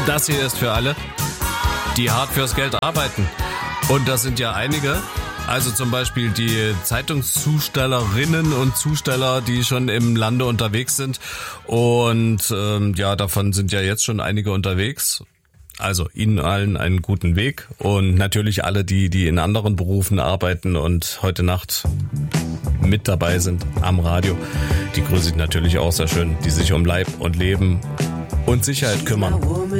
Das hier ist für alle, die hart fürs Geld arbeiten. Und das sind ja einige. Also zum Beispiel die Zeitungszustellerinnen und Zusteller, die schon im Lande unterwegs sind. Und davon sind ja jetzt schon einige unterwegs. Also Ihnen allen einen guten Weg. Und natürlich alle, die in anderen Berufen arbeiten und heute Nacht mit dabei sind am Radio. Die grüße ich natürlich auch sehr schön, die sich um Leib und Leben und Sicherheit kümmern.